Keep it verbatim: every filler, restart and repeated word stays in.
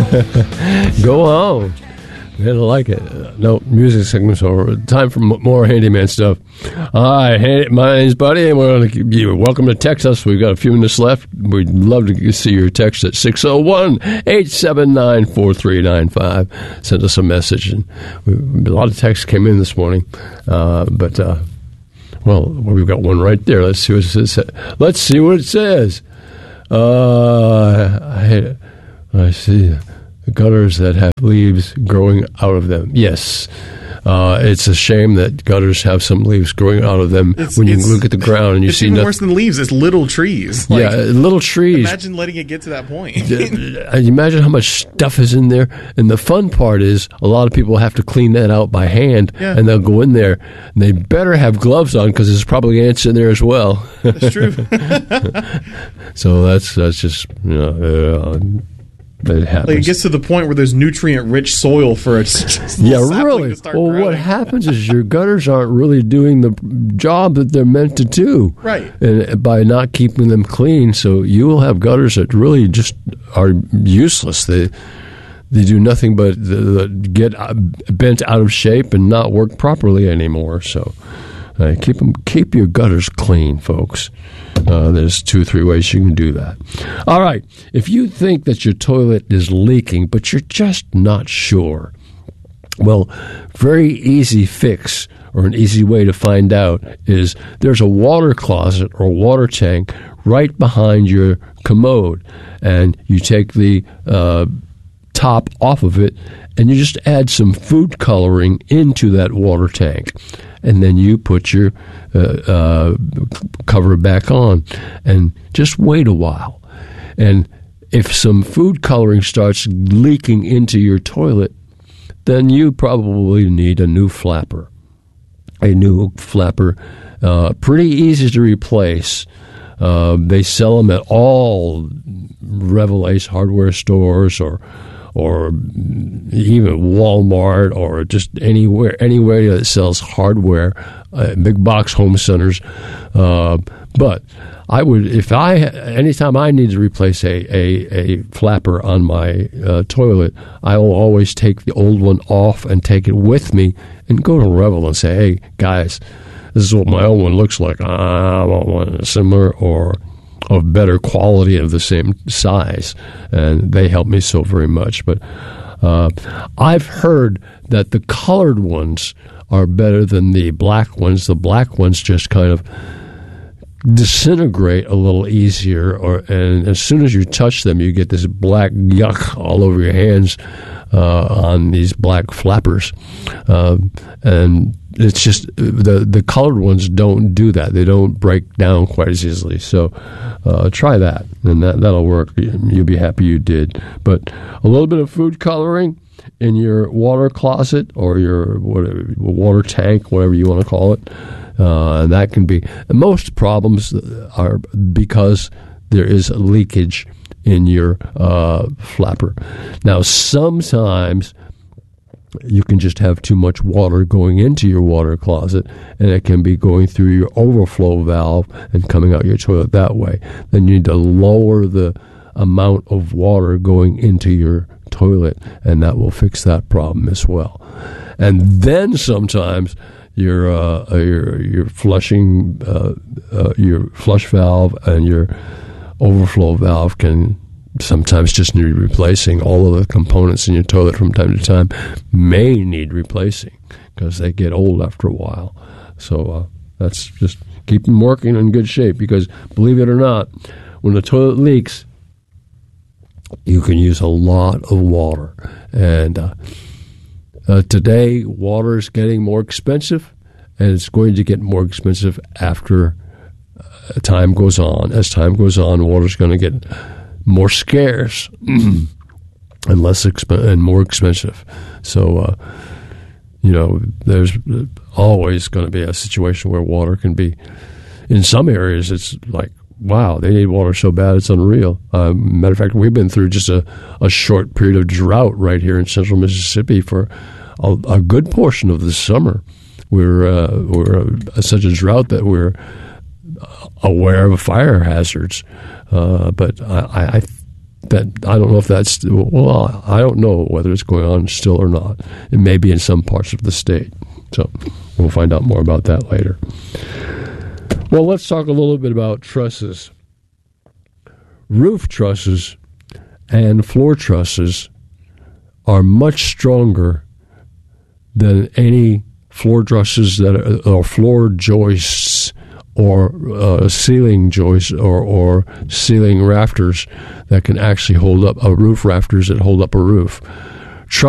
Go on. I like it. Uh, no, music segment's over. Time for m- more handyman stuff. Hi, hey, my name's Buddy, and we're gonna, you're welcome to text us. We've got a few minutes left. We'd love to see your text at six oh one, eight seven nine, four three nine five. Send us a message. And we, a lot of texts came in this morning, uh, but uh, well, we've got one right there. Let's see what it says. Let's see what it says. Uh, I, I see. Gutters that have leaves growing out of them. Yes. Uh, it's a shame that gutters have some leaves growing out of them it's, when you look at the ground and you it's see even nothing. Worse than leaves. It's little trees. Like, yeah, little trees. Imagine letting it get to that point. Imagine how much stuff is in there. And the fun part is a lot of people have to clean that out by hand, yeah. and they'll go in there. And they better have gloves on because there's probably ants in there as well. That's true. So that's that's just, you know, uh, it happens. Like it gets to the point where there's nutrient-rich soil for it. Yeah, really. To start well, growing. What happens is your gutters aren't really doing the job that they're meant to do. Right. And by not keeping them clean, so you will have gutters that really just are useless. They they do nothing but get bent out of shape and not work properly anymore. So uh, keep them, keep your gutters clean, folks. Uh, there's two or three ways you can do that. All right. If you think that your toilet is leaking, but you're just not sure, well, very easy fix or an easy way to find out is there's a water closet or water tank right behind your commode, and you take the uh, top off of it, and you just add some food coloring into that water tank. And then you put your uh, uh, cover back on and just wait a while. And if some food coloring starts leaking into your toilet, then you probably need a new flapper. A new flapper, uh, pretty easy to replace. Uh, they sell them at all Revel Ace hardware stores or or even Walmart or just anywhere anywhere that sells hardware, uh, big box home centers. Uh, but I would, if I, anytime I need to replace a, a, a flapper on my uh, toilet, I will always take the old one off and take it with me and go to Revel and say, hey, guys, this is what my old one looks like. I want one similar or of better quality of the same size, and they help me so very much. But uh, I've heard that the colored ones are better than the black ones. The black ones just kind of disintegrate a little easier, or and as soon as you touch them, you get this black yuck all over your hands uh, on these black flappers, uh, and it's just the the colored ones don't do that. They don't break down quite as easily. So uh, try that, and that that'll work. You'll be happy you did. But a little bit of food coloring in your water closet or your whatever, water tank, whatever you want to call it, uh, and that can be. Most problems are because there is a leakage in your uh, flapper. Now, sometimes you can just have too much water going into your water closet, and it can be going through your overflow valve and coming out your toilet that way. Then you need to lower the amount of water going into your toilet, and that will fix that problem as well. And then sometimes your uh, your your flushing uh, uh, your flush valve and your overflow valve can sometimes just need replacing. All of the components in your toilet from time to time may need replacing because they get old after a while. So uh, that's just keep them working in good shape, because believe it or not, when the toilet leaks, you can use a lot of water. And uh, uh, today, water is getting more expensive, and it's going to get more expensive after uh, time goes on. As time goes on, water is going to get more scarce and less exp- and more expensive. So, uh, you know, there's always going to be a situation where water can be, in some areas, it's like, wow, they need water so bad it's unreal. Uh, matter of fact, we've been through just a, a short period of drought right here in central Mississippi for a, a good portion of the summer. We're, uh, we're uh, such a drought that we're aware of fire hazards. Uh, but I, I that I don't know if that's well. I don't know whether it's going on still or not. It may be in some parts of the state. So we'll find out more about that later. Well, let's talk a little bit about trusses. Roof trusses and floor trusses are much stronger than any floor trusses that are, or floor joists or uh, ceiling joists or, or ceiling rafters that can actually hold up a roof rafters that hold up a roof.